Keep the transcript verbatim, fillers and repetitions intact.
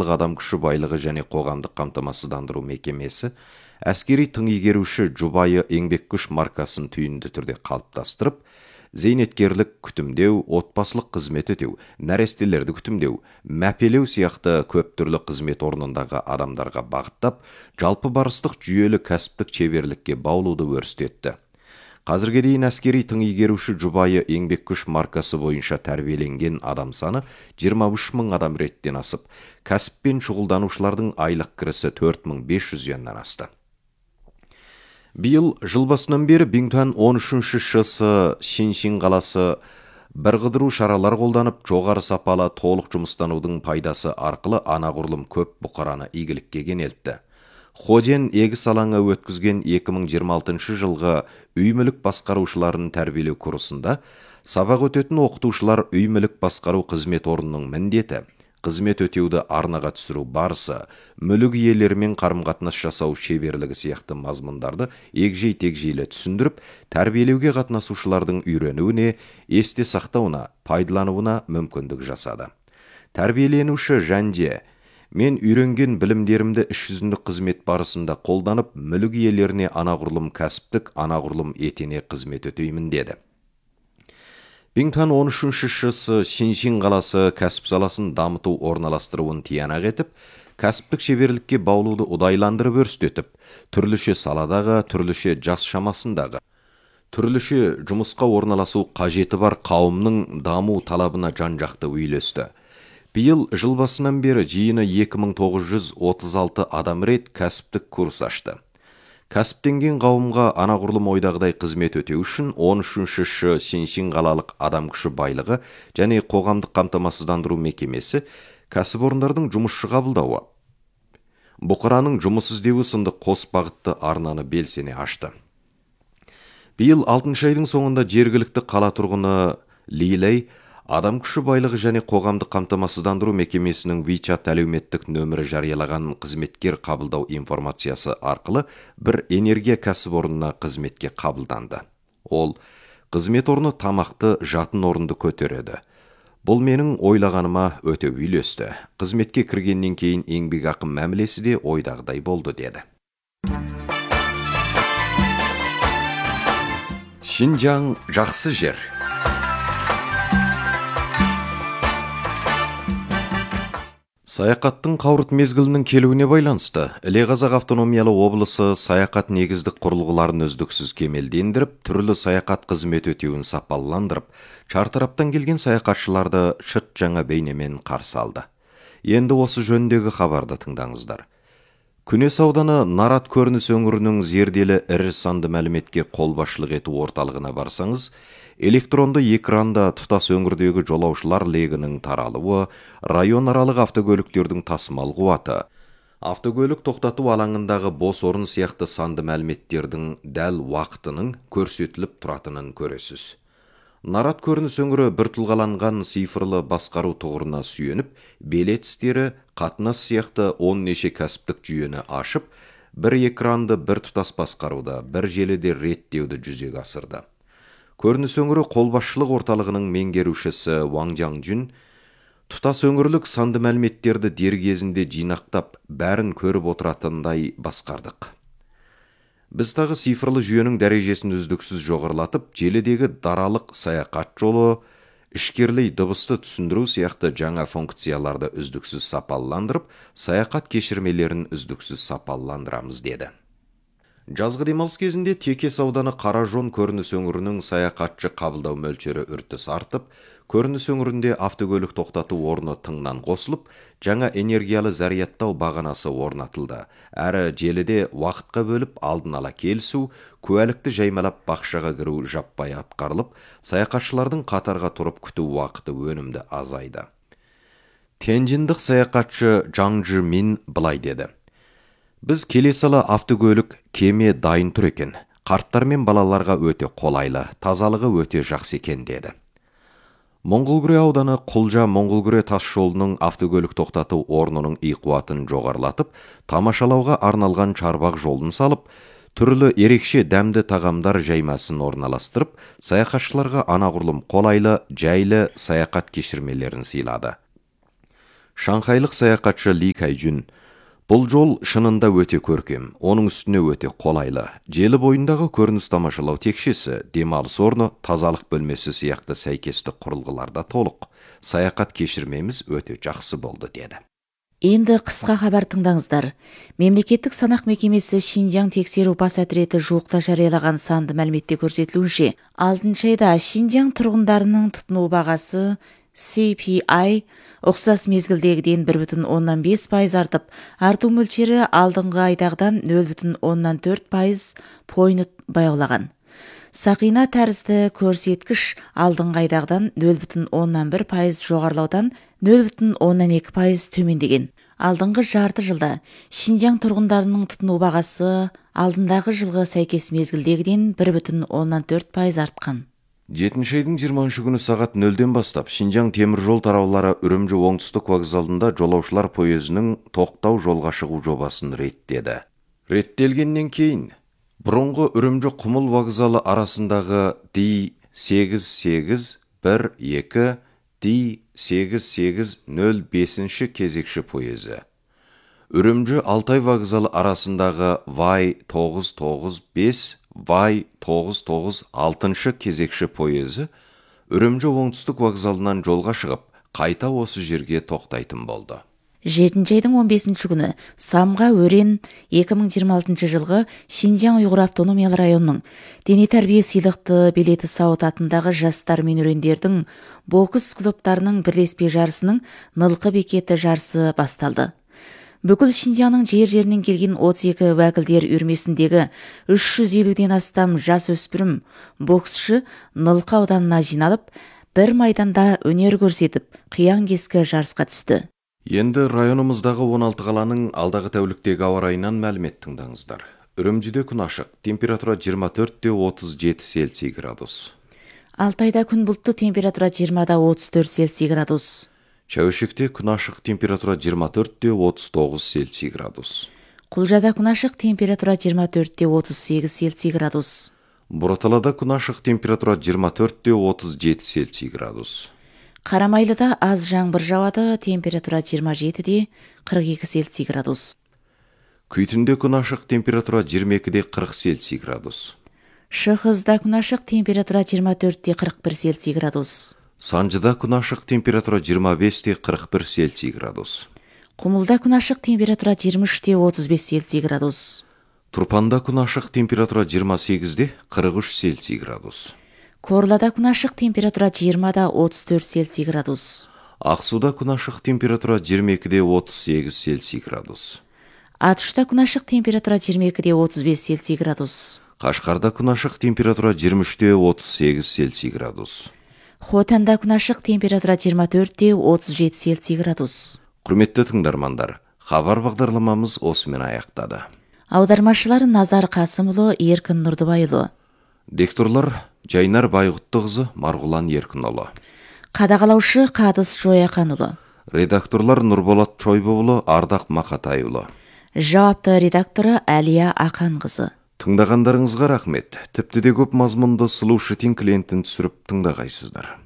орталық адам күші байлығы және қоғамдық қамтамасыздандыру мекемесі әскери тың игеруші жұбайы еңбек күш маркасын түйінді түрде қалыптастырып, зейнеткерлік күтімдеу, отбасылық қызмет өтеу, нәрестелерді күтімдеу, мәпелеу сияқты көп түрлі қызмет орнындағы адамдарға бағыттап, жалпы барыстық жүйелі кәсіптік шеберлікке баулуды өрістетті. Қазірге дейін әскери тың игеруші жұбайы еңбек күш маркасы бойынша тәрбиеленген адам саны жиырма үш мың адам реттен асып, кәсіппен шұғылданушылардың айлық кірісі төрт мың бес жүз юаннан асты. Биыл жыл басынан бері Бингтуан он үшінші ШС Шиншин қаласы бірқыдыру шаралар қолданып, жоғары сапалы толық жұмыстанудың пайдасы арқылы анағұрлым көп бұқараны игілікке кенелтті. Ходен егіс алаңы өткізген екі мың жиырма алтыншы жылғы үй мүлік басқарушыларын тәрбиелеу курсында сабақ өтетін оқытушылар үй мүлік басқару қызмет орнының міндеті, қызмет өтеуді арнаға түсіру барысы, мүлік иелерімен қарым-қатынас жасау шеберлігі сияқты мазмұндарды егжей-тегжейлі түсіндіріп, тәрбиелеуге қатынасушылардың үйренуіне, есте сақтауына, пайдалануына мүмкіндік жасады. Тәрбиеленуші Жанже: "Мен үйренген білімдерімді іс жүзіндік қызмет барысында қолданып, мүлік иелеріне анағұрлым кәсіптік, анағұрлым етене қызмет өтеймін" деді. Бингтуан он үшінші ШС Шиншин қаласы кәсіп саласын дамыту орналастыруын тиянақ етіп, кәсіптік шеберлікке баулуды ұдайландырып өрістетіп, түрліше саладағы, түрліше жас шамасындағы, түрліше жұмысқа орналасу қажеті бар қауымның даму талабына жан-жақты үйлесті. Биыл жыл басынан бері жиыны екі мың тоғыз жүз отыз алты адам рет кәсіптік курс ашты. Кәсіптенген қауымға анағұрлым ойдағыдай қызмет өтеу үшін он үшінші ШС Шиншин қалалық адам күші байлығы және қоғамдық қамтамасыздандыру мекемесі кәсіпорындардың жұмысшы қабылдауы, бұқараның жұмыс іздеуі сынды қос бағытты арнаны белсене ашты. Биыл алтыншы айдың соңында жергілікті қала тұрғыны Лилей адам күші байлығы және қоғамдық қамтамасыздандыру мекемесінің WeChat әлеуметтік нөмірі жариялаған қызметкер қабылдау информациясы арқылы бір энергия кәсіпорнына қызметке қабылданды. Ол қызмет орны тамақты, жатын орынды көтереді. Бұл менің ойлағаныма өте үйлесті. Қызметке кіргеннен кейін еңбекақы мәмілесі де ойдағыдай болды, деді. Шинжаң жақсы жер. Саяқаттың қауырт мезгілінің келуіне байланысты, Іле-Қазақ автономиялы облысы саяқат негіздік құрылғыларын үздіксіз кемелдендіріп, түрлі саяқат қызмет өтеуін сапаландырып, шартараптан келген саяқатшыларды шыт жаңа бейнемен қарсы алды. Енді осы жөніндегі хабарды тыңдаңыздар. Күнес ауданы Нарат көрініс өңірінің зерделі ірі санды мәліметке қолбасшылық ету орталығына барсаңыз, электронды экранда тұтас өңірдегі жолаушылар легінің таралуы, район аралық автокөліктердің тасымал қуаты, автокөлік тоқтату алаңындағы бос орын сияқты санды мәліметтердің дәл уақытының көрсетіліп тұратынын көресіз. Нарат көрініс өңірі бір тұлғаланған цифрлы басқару тұғырына сүйеніп, билет істері, қатынас сияқты он неше кәсіптік жүйені ашып, бір экранды бір тұтас басқаруды, бір желіде реттеуді жүзеге асырды. Көрініс өңірі қолбасшылық орталығының меңгерушісі Ваң Жаңжүн, тұтас өңірлік санды мәліметтерді дер кезінде жинақтап, бәрін көріп отыратындай басқардық. Біз тағы цифрлы жүйенің дәрежесін үздіксіз жоғарылатып, желідегі даралық саяқат жолы, ішкерлей дыбысты түсіндіру сияқты жаңа функцияларды үздіксіз сапаландырып, саяқат кешірмелерін үздіксіз сапаландырамыз, деді. Жазғы демалыс кезінде Текес ауданы Қаражон көрініс өңірінің саяқатшы қабылдау мөлшері үртіс артып, көрініс өңірінде автокөлік тоқтату орны тыңнан қосылып, жаңа энергиялы зарядтау бағанасы орнатылды. Әрі желіде уақытқа бөліп алдын ала келісу, куәлікті жаймалап бақшаға кіру жаппай атқарылып, саяқатшылардың қатарға тұрып күту уақыты өнімді азайды. Тенжиндік саяқатшы Жаңжы Мин былай деді: "Біз келе сала автокөлік кеме дайын тұр екен. Қарттар мен балаларға өте қолайлы, тазалығы өте жақсы екен", деді. Моңғолгүре ауданы Құлжа Моңғолгүре тас жолының автокөлік тоқтату орнының үй қуатын жоғарылатып, тамашалауға арналған чарбақ жолын салып, түрлі ерекше дәмді тағамдар жаймасын орналастырып, саяхатшыларға анағұрлым қолайлы, жайлы саяхат кешірмелерін сыйлады. Шанхайлық саяхатшы Ли Кайжун: "Бұл жол шынында өте көркем, оның үстіне өте қолайлы. Желі бойындағы көрініс тамашалау текшесі, демалыс орны, тазалық бөлмесі сияқты сәйкестік құрылғыларда толық. Саяхат кешірмеміз өте жақсы болды", деді. Енді қысқа хабар тыңдаңыздар. Мемлекеттік санақ мекемесі Шинжаң тексеру бас әдіреті жуықта жариялаған санды мәліметте көрсетілуінше, алтыншы айда Шинжаң тұрғындарының тұтыну бағасы си пи ай ұқсас мезгілдегіден бір бүтін оннан бес пайыз артып, арту мөлшері алдыңғы айдағыдан нөл бүтін оннан төрт пайыз пойнт баяулаған. Сақина тәрізді көрсеткіш алдыңғы айдағыдан нөл бүтін оннан бір пайыз жоғарылаудан нөл бүтін оннан екі пайыз төмендеген. Алдыңғы жарты жылда Шинжаң тұрғындарының тұтыну бағасы алдындағы жылғы сәйкес мезгілдегіден бір бүтін оннан төрт пайыз артқан. жетінші айдың жиырмасыншы күні сағат нөлден бастап Шинжаң темір жол тараулары Үрімжі оңтүстік вокзалында жолаушылар пойызының тоқтау жолға шығу жобасын реттеді. Реттелгеннен кейін бұрынғы Үрімжі Құмыл вокзалы арасындағы Д сегіз сегіз бір екі Д сегіз сегіз нөл бесінші кезекші пойызы, Үрімжі Алтай вокзалы арасындағы Вай тоғыз тоғыз бес Вай тоғыз тоғыз алтыншы кезекші пойызы Үрімжі оңтүстік вокзалынан жолға шығып, қайта осы жерге тоқтайтын болды. жетінші айдың он бесінші күні Самға Өрен екі мың жиырма алтыншы жылғы Шинжаң ұйғыр автономиялы районының дене тәрбие сыйлықты билеті Сауыт атындағы жастар мен өрендердің бокс клубтарының бірлеспе жарысының Нылқы бекеті жарысы басталды. Бүкіл Шинжаңның жер-жерінен келген отыз екі уәкілдер үйірмесіндегі үш жүз елуден астам жас өспірім боксшы Нылқы ауданына жиналып, бір майданда өнер көрсетіп, қиян-кескі жарысқа түсті. Енді районымыздағы он алты қаланың алдағы тәуліктегі ауа райынан мәлімет тыңдаңыздар. Үрімжіде күн ашық, температура жиырма төрт те отыз жеті Цельсий градус. Алтайда күн бұлтты, температура жиырма да отыз төрт Цельсий градус. Шәуешекте күн ашық, температура жиырма төрт те отыз тоғыз Цельсий градус. Құлжада күн ашық, температура жиырма төрт те отыз сегіз Цельсий градус. Бұраталада күн ашық, температура жиырма төрт те отыз жеті Цельсий градус. Қарамайлыда аз жаңбыр жауады, температура жиырма жеті де қырық екі Цельсий градус. Күйтінде күн ашық, температура жиырма екі де қырық Цельсий градус. Шығызда күн ашық, температура жиырма төрт де қырық бір Цельсий градус. Санжыда күн ашық, температура жиырма бес те қырық бір Цельсий градус. Құмылда күн ашық, температура жиырма үш те отыз бес Цельсий градус. Тұрпанда күн ашық, температура жиырма сегіз де қырық үш Цельсий градус. Корлада күн ашық, температура жиырма да отыз төрт Цельсий градус. Ақсуда күн ашық, температура жиырма екі де отыз сегіз Цельсий градус. Атышта күн ашық, температура жиырма екі де отыз бес Цельсий градус. Қашқарда күн ашық, температура жиырма үш те отыз сегіз Цельсий градус. Хотанда күн ашық, температура жиырма төрт те отыз жеті Цельсий градус. Құрметті тыңдармандар, хабар бағдарламамыз осымен аяқтады. Аудармашылар Назар Қасымұлы, Еркін Нұрдыбайұлы. Дикторлар Жайнар Байғұттығызы, Марғұлан Еркінұлы. Қадағалаушы Қадыс Жояқанұлы. Редакторлар Нұрболат Чойбұлы, Ардақ Мақатайұлы. Жауапты редакторы Әлия Ақанқызы. Тыңдағандарыңызға рахмет. Тіпті де көп мазмұнды сұлу шытин клиентін түсіріп тыңдағайсыздар.